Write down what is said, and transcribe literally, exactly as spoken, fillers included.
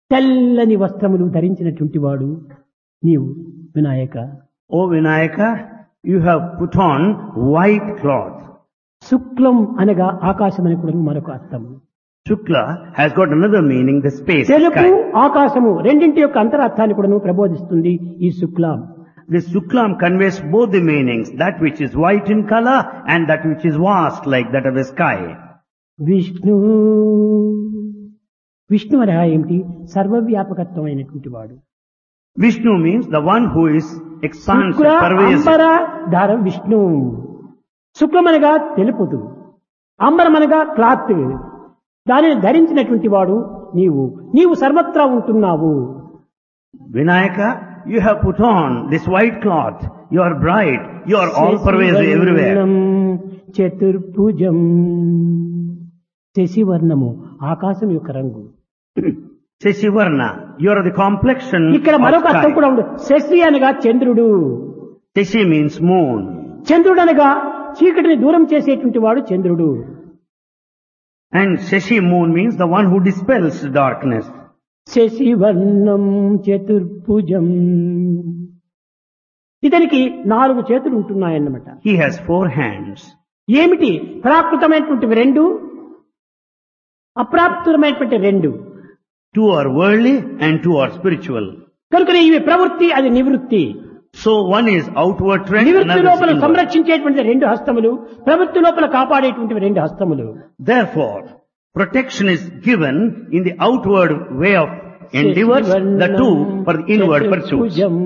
తెల్లని వస్త్రములు ధరించినటువంటి వాడు నీవు Vinayaka. O Vinayaka, you have put on white cloth. శుక్లం అనగా ఆకాశమని కూడా మరొక అర్థము. Shukla has got another meaning, the space, తెలుపు sky. ఆకాశము రెండింటి యొక్క అంతరార్థాన్ని కూడా ప్రబోధిస్తుంది ఈ శుక్లం. This Shuklam conveys both the meanings, that which is white in color and that which is vast like that of the sky. Vishnu Vishnu అనగా ఏమిటి? సర్వవ్యాపకత్వమైనటువంటి వాడు. Vishnu means the one who is expansive, Shukla pervasive. అంబర ధార Vishnu. శుక్లమనగా తెలుపుదు, అంబరమనగా cloth. దానిని ధరించినటువంటి వాడు నీవు. నీవు సర్వత్రా ఉంటున్నావు. Vinayaka, you have put on this white cloth. You are bright. You are all pervasive everywhere. చతుర్భుజం. శశివర్ణము ఆకాశం యొక్క రంగు. Sesivarna, you are the complexion ఇక్కడ of మరొక అర్థం కూడా sky. ఉంది. శశి అనగా చంద్రుడు. Sesi means moon. చంద్రుడు అనగా చీకటిని దూరం చేసేటువంటి వాడు చంద్రుడు. And Seshi moon means the one who dispels darkness. శశివర్ణం చతుర్భుజం. ఇతనికి నాలుగు చేతులు ఉంటున్నాయన్నమాట. He has four hands. ఏమిటి? ప్రాకృతమైనటువంటి రెండు, అప్రాప్తమైనటువంటి రెండు. Two are worldly and two are spiritual. కనుక ఇవి ప్రవృత్తి, అది నివృత్తి. So one is outward trend, నివృత్తి another is లోపల inward. సంరక్షించేటువంటి రెండు హస్తములు, ప్రవృత్తి లోపల కాపాడేటువంటి రెండు హస్తములు. Therefore, protection is given in the outward way of endeavors, the two for the inward pursuits.